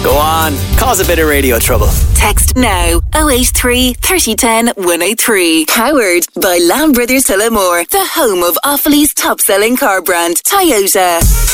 Go on, cause a bit of radio trouble. Text now 083 3010 103. Powered by Lamb Brothers Tullamore, the home of Offaly's top selling car brand, Toyota.